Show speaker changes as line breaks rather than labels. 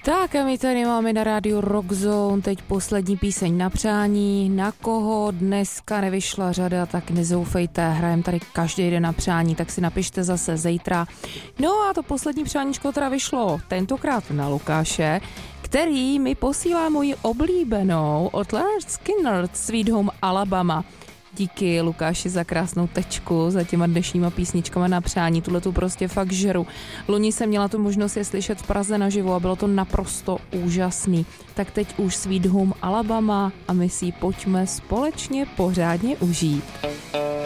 Tak a my tady máme na rádiu Rockzone teď poslední píseň na přání. Na koho dneska nevyšla řada, tak nezoufejte, hrajem tady každý den na přání, tak si napište zase zítra. No a to poslední přáníčko teda vyšlo tentokrát na Lukáše, který mi posílá moji oblíbenou od Lynyrd Skynyrd Sweet Home Alabama. Díky Lukáši za krásnou tečku, za těma dnešníma písničkama na přání, tuhletu prostě fakt žeru. Loni jsem měla tu možnost je slyšet v Praze naživo a bylo to naprosto úžasný. Tak teď už Sweet Home Alabama a my si ji pojďme společně pořádně užít.